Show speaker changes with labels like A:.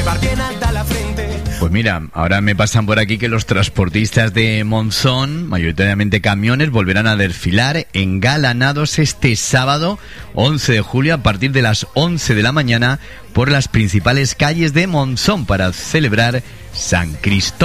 A: llevar bien alta la frente.
B: Pues mira, ahora me pasan por aquí que los transportistas de Monzón, mayoritariamente camiones, volverán a desfilar engalanados este sábado 11 de julio a partir de las 11 de la mañana por las principales calles de Monzón para celebrar San Cristóbal.